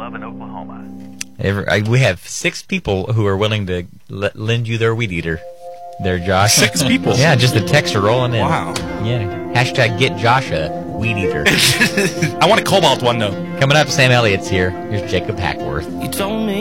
Lovin', Oklahoma. We have 6 people who are willing to lend you their weed eater. There, Josh. 6 people? Yeah, just the texts are rolling in. Wow. Yeah. Hashtag get Josh a weed eater. I want a cobalt one, though. Coming up, Sam Elliott's here. Here's Jacob Hackworth. You told me